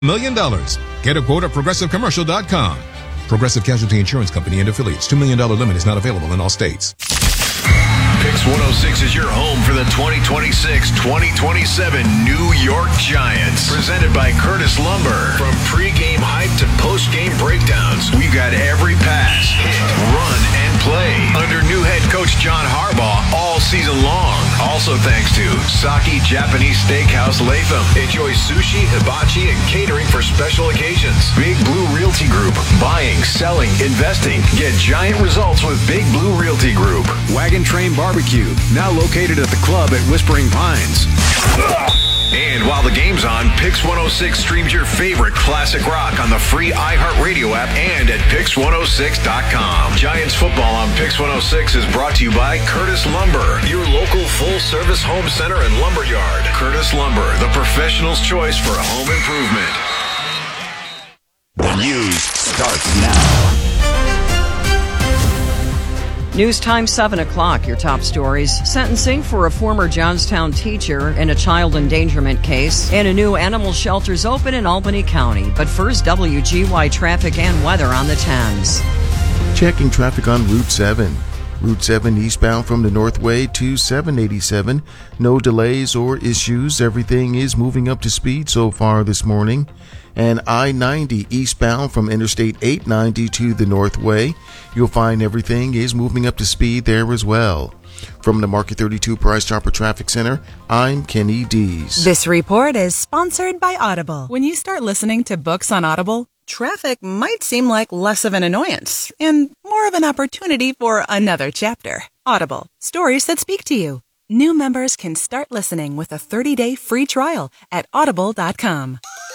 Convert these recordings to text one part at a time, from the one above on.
$1 million. Get a quote at ProgressiveCommercial.com. Progressive Casualty Insurance Company and affiliates. $2 million limit is not available in all states. Pix 106 is your home for the 2026-2027 New York Giants. Presented by Curtis Lumber. From pregame hype to postgame breakdowns, we've got every pass, hit, run, and play under new head coach John Harbaugh all season long. Also thanks to Saki Japanese Steakhouse Latham. Enjoy sushi, hibachi, and catering for special occasions. Big Blue Realty Group. Buying, selling, investing. Get giant results with Big Blue Realty Group. Wagon Train Barbecue, now located at the club at Whispering Pines. And while the game's on, Pix 106 streams your favorite classic rock on the free iHeartRadio app and at Pix106.com. Giants football on Pix 106 is brought to you by Curtis Lumber, your local full-service home center and lumber yard. Curtis Lumber, the professional's choice for home improvement. The news starts now. News time 7 o'clock. Your top stories. Sentencing for a former Johnstown teacher in a child endangerment case. And a new animal shelters open in Albany County. But first, WGY traffic and weather on the 10s. Checking traffic on Route 7. Route 7 eastbound from the Northway to 787. No delays or issues. Everything is moving up to speed so far this morning. And I-90 eastbound from Interstate 890 to the Northway. You'll find everything is moving up to speed there as well. From the Market 32 Price Chopper Traffic Center, I'm Kenny Dees. This report is sponsored by Audible. When you start listening to books on Audible, traffic might seem like less of an annoyance and more of an opportunity for another chapter. Audible, stories that speak to you. New members can start listening with a 30-day free trial at audible.com.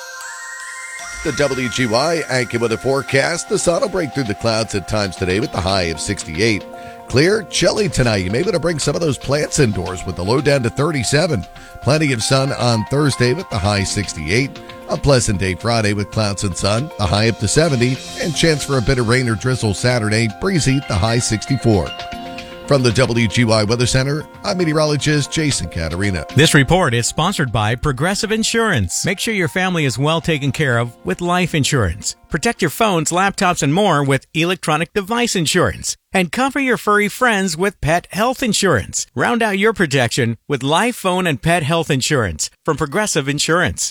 The WGY AccuWeather forecast. The sun will break through the clouds at times today with the high of 68. Clear, chilly tonight. You may want to bring some of those plants indoors with the low down to 37. Plenty of sun on Thursday with the high 68. A pleasant day Friday with clouds and sun, the high up to 70. And chance for a bit of rain or drizzle Saturday, breezy, the high 64. From the WGY Weather Center, I'm meteorologist Jason Caterina. This report is sponsored by Progressive Insurance. Make sure your family is well taken care of with life insurance. Protect your phones, laptops, and more with electronic device insurance. And cover your furry friends with pet health insurance. Round out your protection with life, phone, and pet health insurance from Progressive Insurance.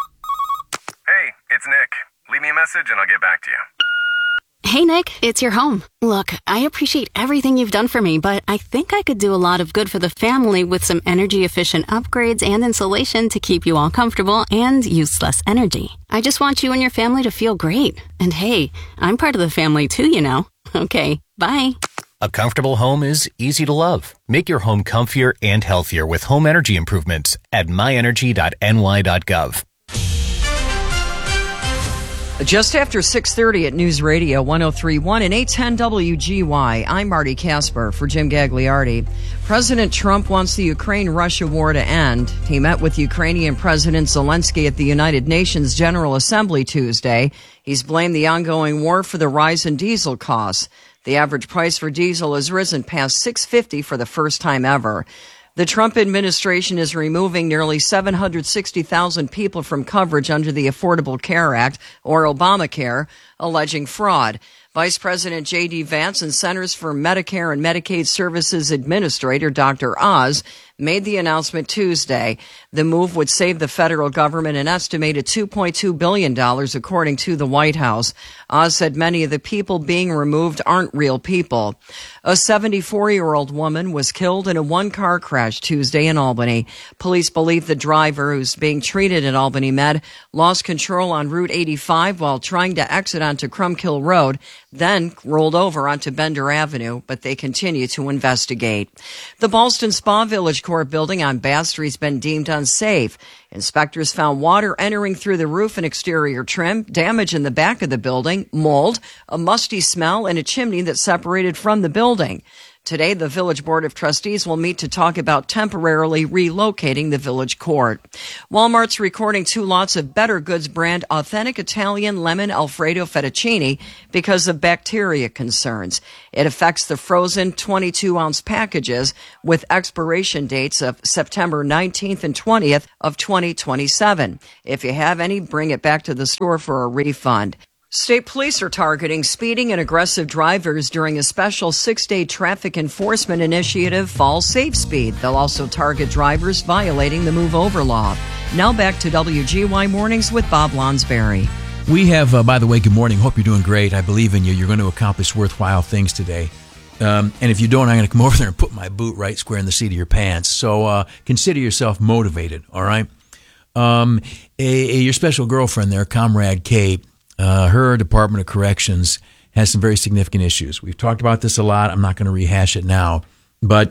Hey, it's Nick. Leave me a message and I'll get back to you. Hey, Nick, it's your home. Look, I appreciate everything you've done for me, but I think I could do a lot of good for the family with some energy-efficient upgrades and insulation to keep you all comfortable and use less energy. I just want you and your family to feel great. And hey, I'm part of the family too, you know. Okay, bye. A comfortable home is easy to love. Make your home comfier and healthier with home energy improvements at myenergy.ny.gov. Just after 6:30 at News Radio 103.1 and 810 WGY, I'm Marty Casper for Jim Gagliardi. President Trump wants the Ukraine-Russia war to end. He met with Ukrainian President Zelensky at the United Nations General Assembly Tuesday. He's blamed the ongoing war for the rise in diesel costs. The average price for diesel has risen past $6.50 for the first time ever. The Trump administration is removing nearly 760,000 people from coverage under the Affordable Care Act, or Obamacare, alleging fraud. Vice President J.D. Vance and Centers for Medicare and Medicaid Services Administrator Dr. Oz made the announcement Tuesday. The move would save the federal government an estimated $2.2 billion, according to the White House. Oz said many of the people being removed aren't real people. A 74-year-old woman was killed in a one-car crash Tuesday in Albany. Police believe the driver, who's being treated at Albany Med, lost control on Route 85 while trying to exit onto Crumpkill Road, then rolled over onto Bender Avenue, but they continue to investigate. The Ballston Spa Village Court building on Bath Street has been deemed unsafe. Inspectors found water entering through the roof and exterior trim, damage in the back of the building, mold, a musty smell, and a chimney that separated from the building. Today, the Village Board of Trustees will meet to talk about temporarily relocating the Village Court. Walmart's recording 2 lots of Better Goods brand authentic Italian lemon Alfredo fettuccine because of bacteria concerns. It affects the frozen 22-ounce packages with expiration dates of September 19th and 20th of 2027. If you have any, bring it back to the store for a refund. State police are targeting speeding and aggressive drivers during a special 6-day traffic enforcement initiative, Fall Safe Speed. They'll also target drivers violating the Move Over law. Now back to WGY Mornings with Bob Lonsberry. We have, by the way, good morning. Hope you're doing great. I believe in you. You're going to accomplish worthwhile things today. And if you don't, I'm going to come over there and put my boot right square in the seat of your pants. So consider yourself motivated, all right? Your special girlfriend there, Comrade Kate, her Department of Corrections has some very significant issues. We've talked about this a lot. I'm not going to rehash it now. But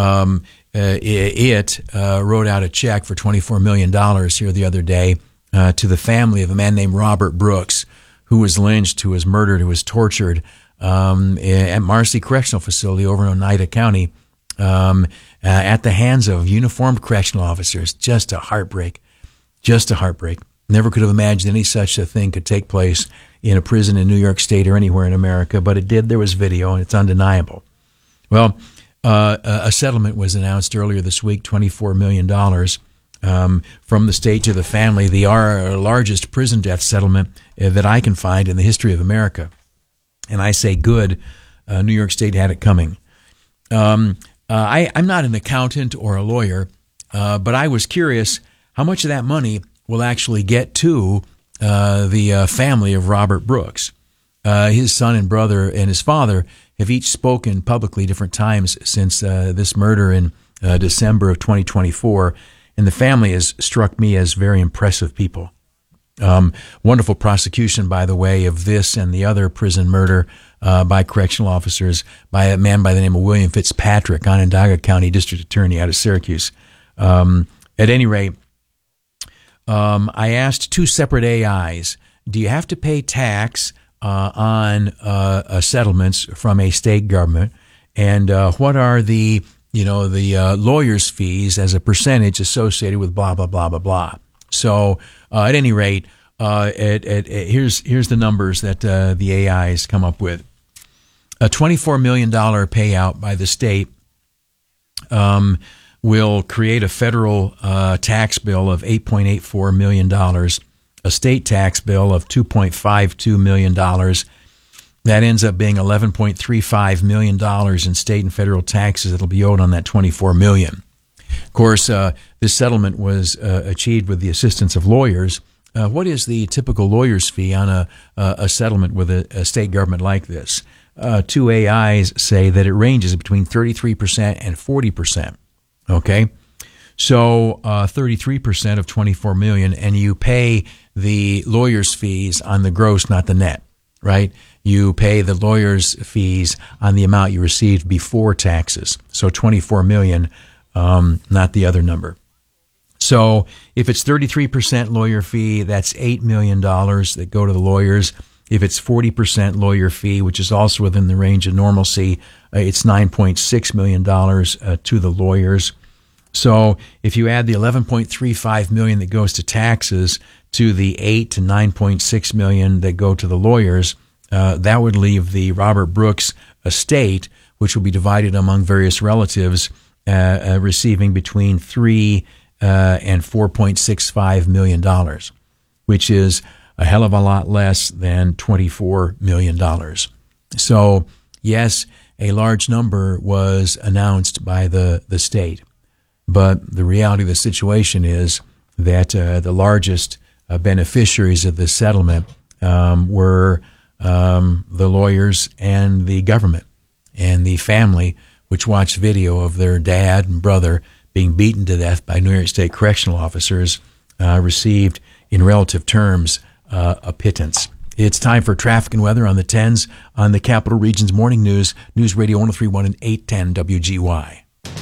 it wrote out a check for $24 million here the other day to the family of a man named Robert Brooks, who was lynched, who was murdered, who was tortured at Marcy Correctional Facility over in Oneida County at the hands of uniformed correctional officers. Just a heartbreak. Just a heartbreak. Never could have imagined any such a thing could take place in a prison in New York State or anywhere in America, but it did. There was video, and it's undeniable. Well, a settlement was announced earlier this week, $24 million from the state to the family, the largest prison death settlement that I can find in the history of America. And I say good, New York State had it coming. I'm not an accountant or a lawyer, but I was curious how much of that money will actually get to the family of Robert Brooks. His son and brother and his father have each spoken publicly different times since this murder in December of 2024, and the family has struck me as very impressive people. Wonderful prosecution, by the way, of this and the other prison murder by correctional officers by a man by the name of William Fitzpatrick, Onondaga County District Attorney out of Syracuse. At any rate, I asked 2 separate AIs, do you have to pay tax on settlements from a state government? And what are the lawyer's fees as a percentage associated with blah, blah, blah, blah, blah. So at any rate, here's the numbers that the AIs come up with. A $24 million payout by the state will create a federal tax bill of $8.84 million, a state tax bill of $2.52 million. That ends up being $11.35 million in state and federal taxes that will be owed on that $24 million. Of course, this settlement was achieved with the assistance of lawyers. What is the typical lawyer's fee on a settlement with a state government like this? 2 AIs say that it ranges between 33% and 40%. Okay, so 33% of $24 million, and you pay the lawyer's fees on the gross, not the net, right? You pay the lawyer's fees on the amount you received before taxes. So $24 million, not the other number. So if it's 33% lawyer fee, that's $8 million that go to the lawyers. If it's 40% lawyer fee, which is also within the range of normalcy, it's $9.6 million to the lawyers. So if you add the $11.35 million that goes to taxes to the $8 to $9.6 million that go to the lawyers, that would leave the Robert Brooks estate, which will be divided among various relatives, receiving between $3 and $4.65 million, which is a hell of a lot less than $24 million. So, yes, a large number was announced by the state, but the reality of the situation is that the largest beneficiaries of this settlement were the lawyers and the government and the family, which watched video of their dad and brother being beaten to death by New York State correctional officers, received in relative terms a pittance. It's time for traffic and weather on the 10s on the Capital Region's Morning News, News Radio 103.1 and 810 WGY.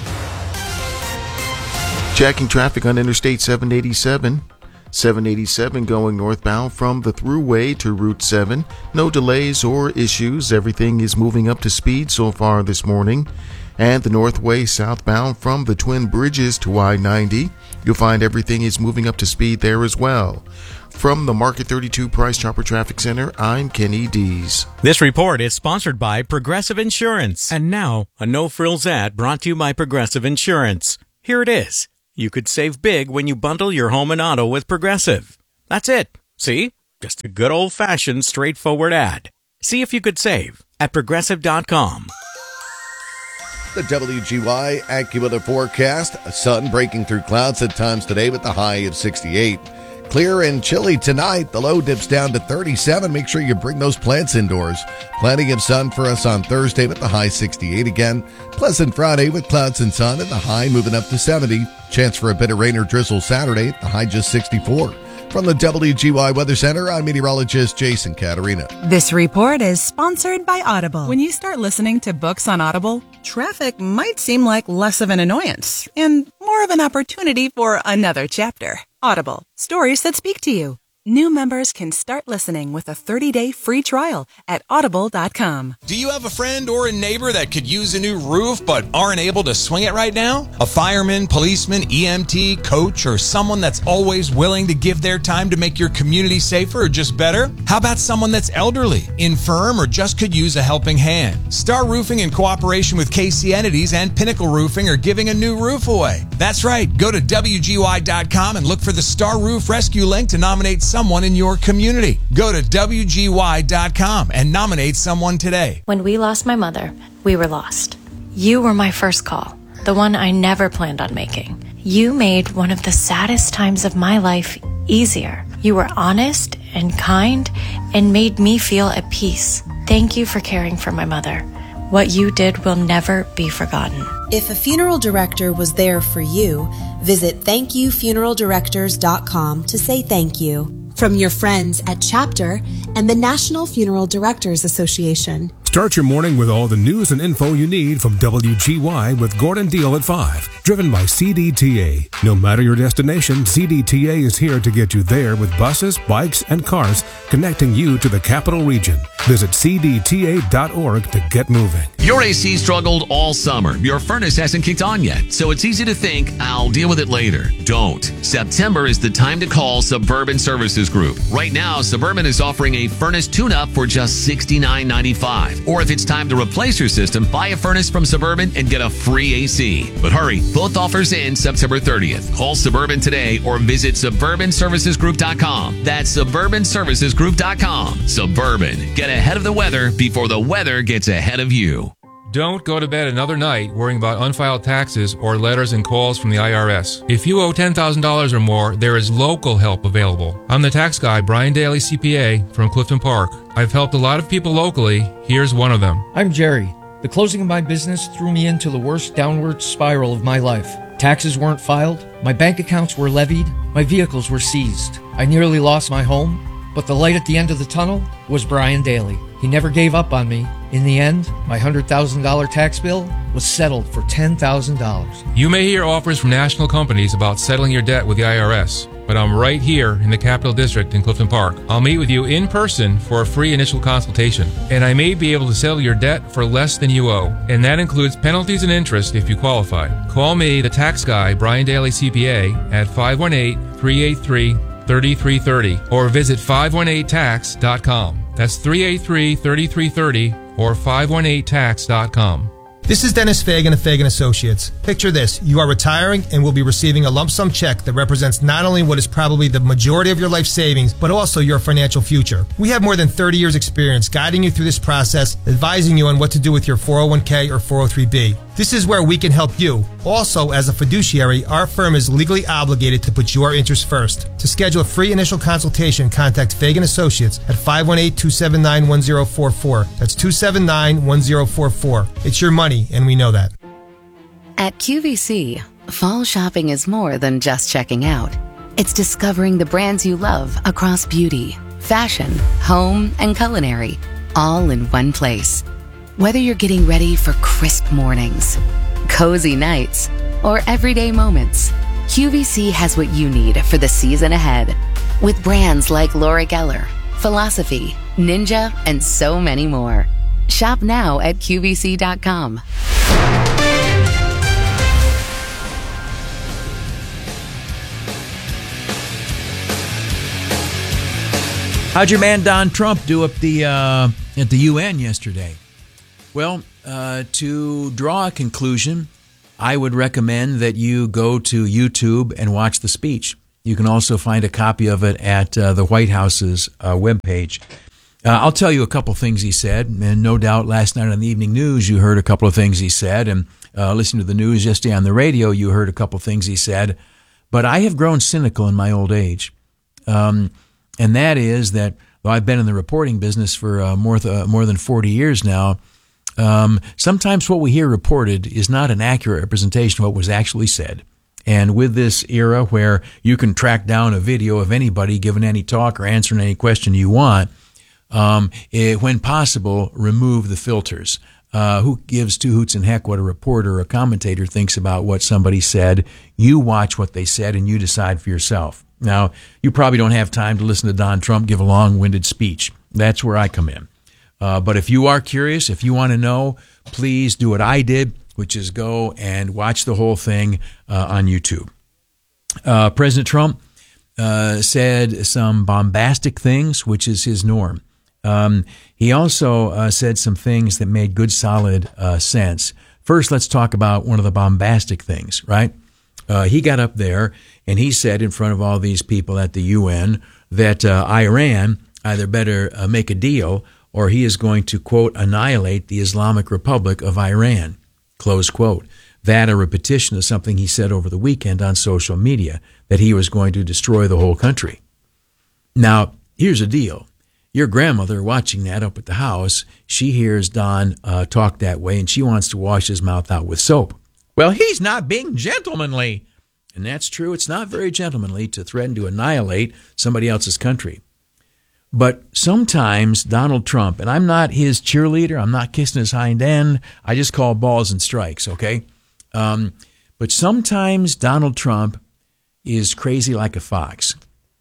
Checking traffic on Interstate 787. 787 going northbound from the Thruway to Route 7. No delays or issues. Everything is moving up to speed so far this morning. and the Northway southbound from the Twin Bridges to I-90. You'll find everything is moving up to speed there as well. From the Market 32 Price Chopper Traffic Center, I'm Kenny Dees. This report is sponsored by Progressive Insurance. And now, a no-frills ad brought to you by Progressive Insurance. Here it is. You could save big when you bundle your home and auto with Progressive. That's it. See? Just a good old-fashioned, straightforward ad. See if you could save at Progressive.com. The WGY AccuWeather forecast. Sun breaking through clouds at times today with the high of 68. Clear and chilly tonight. The low dips down to 37. Make sure you bring those plants indoors. Plenty of sun for us on Thursday with the high 68 again. Pleasant Friday with clouds and sun and the high moving up to 70. Chance for a bit of rain or drizzle Saturday. The high just 64. From the WGY Weather Center, I'm meteorologist Jason Caterina. This report is sponsored by Audible. When you start listening to books on Audible, traffic might seem like less of an annoyance and more of an opportunity for another chapter. Audible, stories that speak to you. New members can start listening with a 30-day free trial at audible.com. Do you have a friend or a neighbor that could use a new roof but aren't able to swing it right now? A fireman, policeman, EMT, coach, or someone that's always willing to give their time to make your community safer or just better? How about someone that's elderly, infirm, or just could use a helping hand? Star Roofing, in cooperation with KC Entities and Pinnacle Roofing, are giving a new roof away. That's right. Go to WGY.com and look for the Star Roof Rescue link to nominate someone in your community. Go to WGY.com and nominate someone today. When we lost my mother, we were lost. You were my first call, the one I never planned on making. You made one of the saddest times of my life easier. You were honest and kind and made me feel at peace. Thank you for caring for my mother. What you did will never be forgotten. If a funeral director was there for you, visit thankyoufuneraldirectors.com to say thank you. From your friends at Chapter and the National Funeral Directors Association. Start your morning with all the news and info you need from WGY with Gordon Deal at 5. Driven by CDTA. No matter your destination, CDTA is here to get you there with buses, bikes, and cars connecting you to the capital region. Visit CDTA.org to get moving. Your AC struggled all summer. Your furnace hasn't kicked on yet, so it's easy to think, I'll deal with it later. Don't. September is the time to call Suburban Services Group. Right now, Suburban is offering a furnace tune-up for just $69.95. Or if it's time to replace your system, buy a furnace from Suburban and get a free AC. But hurry, both offers end September 30th. Call Suburban today or visit SuburbanServicesGroup.com. That's SuburbanServicesGroup.com. Suburban. Get ahead of the weather before the weather gets ahead of you. Don't go to bed another night worrying about unfiled taxes or letters and calls from the IRS. If you owe $10,000 or more, there is local help available. I'm the tax guy, Brian Daly, CPA, from Clifton Park. I've helped a lot of people locally. Here's one of them. I'm Jerry. The closing of my business threw me into the worst downward spiral of my life. Taxes weren't filed, my bank accounts were levied, my vehicles were seized. I nearly lost my home, but the light at the end of the tunnel was Brian Daly. He never gave up on me. In the end, my $100,000 tax bill was settled for $10,000. You may hear offers from national companies about settling your debt with the IRS, but I'm right here in the Capital District in Clifton Park. I'll meet with you in person for a free initial consultation, and I may be able to settle your debt for less than you owe, and that includes penalties and interest if you qualify. Call me, the tax guy, Brian Daly CPA, at 518-383-3330, or visit 518tax.com. That's 383-3330 or 518tax.com. This is Dennis Fagan of Fagan Associates. Picture this. You are retiring and will be receiving a lump sum check that represents not only what is probably the majority of your life savings, but also your financial future. We have more than 30 years experience guiding you through this process, advising you on what to do with your 401k or 403b. This is where we can help you. Also, as a fiduciary, our firm is legally obligated to put your interests first. To schedule a free initial consultation, contact Fagan Associates at 518-279-1044. That's 279-1044. It's your money, and we know that. At QVC, fall shopping is more than just checking out. It's discovering the brands you love across beauty, fashion, home, and culinary, all in one place. Whether you're getting ready for crisp mornings, cozy nights, or everyday moments, QVC has what you need for the season ahead. With brands like Laura Geller, Philosophy, Ninja, and so many more. Shop now at QVC.com. How'd your man Don Trump do up at the UN yesterday? Well, to draw a conclusion, I would recommend that you go to YouTube and watch the speech. You can also find a copy of it at the White House's webpage. I'll tell you a couple things he said, and no doubt last night on the evening news you heard a couple of things he said, and listening to the news yesterday on the radio you heard a couple of things he said. But I have grown cynical in my old age, and that is that though I've been in the reporting business for more than 40 years now, sometimes what we hear reported is not an accurate representation of what was actually said. And with this era where you can track down a video of anybody giving any talk or answering any question you want, when possible, remove the filters. Who gives two hoots and heck what a reporter or a commentator thinks about what somebody said? You watch what they said and you decide for yourself. Now, you probably don't have time to listen to Don Trump give a long-winded speech. That's where I come in. But if you are curious, if you want to know, please do what I did, which is go and watch the whole thing on YouTube. President Trump said some bombastic things, which is his norm. He also said some things that made good, solid sense. First, let's talk about one of the bombastic things, right? He got up there and he said in front of all these people at the UN that Iran either better make a deal or he is going to, quote, annihilate the Islamic Republic of Iran, close quote. That a repetition of something he said over the weekend on social media, that he was going to destroy the whole country. Now, here's the deal. Your grandmother watching that up at the house, she hears Don talk that way and she wants to wash his mouth out with soap. Well, he's not being gentlemanly. And that's true. It's not very gentlemanly to threaten to annihilate somebody else's country. But sometimes Donald Trump, and I'm not his cheerleader, I'm not kissing his hind end, I just call balls and strikes, okay? But sometimes Donald Trump is crazy like a fox.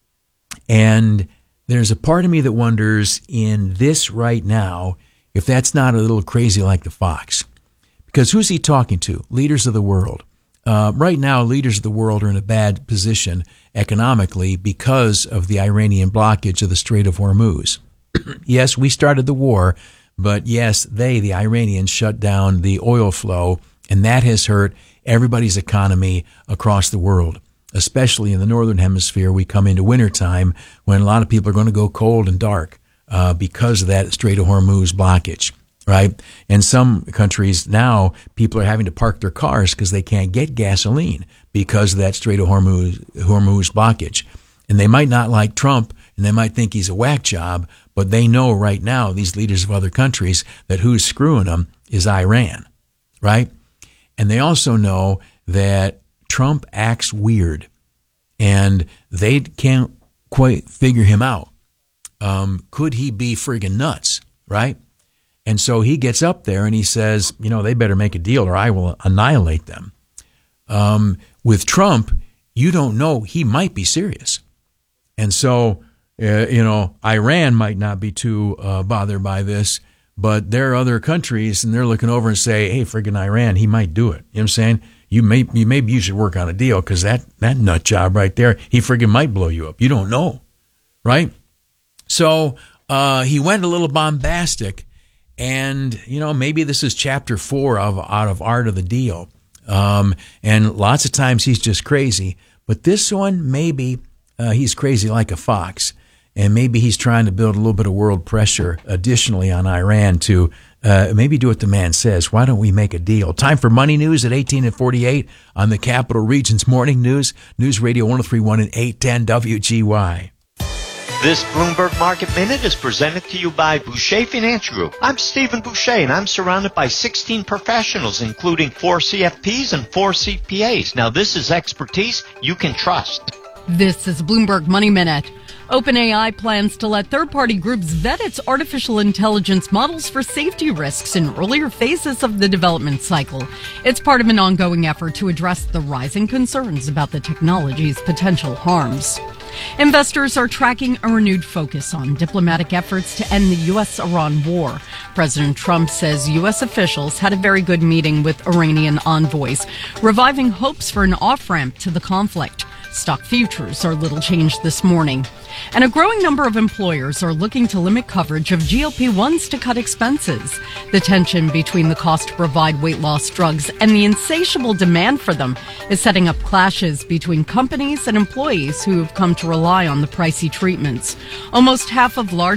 And there's a part of me that wonders in this right now if that's not a little crazy like the fox. Because who's he talking to? Leaders of the world. Right now, leaders of the world are in a bad position economically because of the Iranian blockage of the Strait of Hormuz. Yes, we started the war, but yes, the Iranians, shut down the oil flow, and that has hurt everybody's economy across the world. Especially in the northern hemisphere, we come into wintertime when a lot of people are going to go cold and dark because of that Strait of Hormuz blockage. Right? In some countries now, people are having to park their cars because they can't get gasoline because of that Strait of Hormuz blockage. And they might not like Trump and they might think he's a whack job, but they know right now, these leaders of other countries, that who's screwing them is Iran. Right? And they also know that Trump acts weird and they can't quite figure him out. Could he be friggin' nuts? Right? And so he gets up there and he says, they better make a deal or I will annihilate them. With Trump, you don't know. He might be serious. And so, Iran might not be too bothered by this, but there are other countries and they're looking over and say, hey, friggin' Iran, he might do it. You know what I'm saying? Maybe you should work on a deal because that nut job right there, he friggin' might blow you up. You don't know, right? So he went a little bombastic. And, maybe this is chapter 4 out of Art of the Deal. And lots of times he's just crazy. But this one, maybe he's crazy like a fox. And maybe he's trying to build a little bit of world pressure additionally on Iran to maybe do what the man says. Why don't we make a deal? Time for Money News at 18:48 on the Capital Region's Morning News. News Radio 103.1 and 810 WGY. This Bloomberg Market Minute is presented to you by Boucher Finance Group. I'm Stephen Boucher, and I'm surrounded by 16 professionals, including 4 CFPs and 4 CPAs. Now, this is expertise you can trust. This is Bloomberg Money Minute. OpenAI plans to let third-party groups vet its artificial intelligence models for safety risks in earlier phases of the development cycle. It's part of an ongoing effort to address the rising concerns about the technology's potential harms. Investors are tracking a renewed focus on diplomatic efforts to end the U.S.-Iran war. President Trump says U.S. officials had a very good meeting with Iranian envoys, reviving hopes for an off-ramp to the conflict. Stock futures are little changed this morning. And a growing number of employers are looking to limit coverage of GLP-1s to cut expenses. The tension between the cost to provide weight loss drugs and the insatiable demand for them is setting up clashes between companies and employees who have come to rely on the pricey treatments. Almost half of large